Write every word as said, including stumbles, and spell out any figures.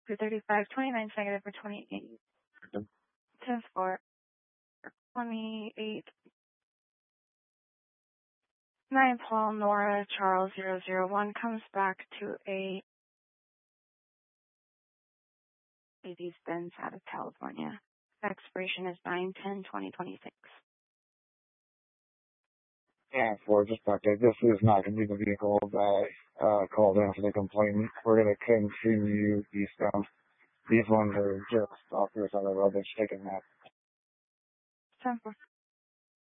two thirty-five, twenty-nine negative for twenty-eight. ten four, twenty-eight. nine Paul Nora Charles zero zero one comes back to a Mercedes Benz out of California. Expiration is nine ten twenty twenty-six. Yeah, for just back there. This is not going to be the vehicle that uh, called in for the complaint. We're going to continue eastbound. These ones are just off to the side of the road. They're just taking that. ten four.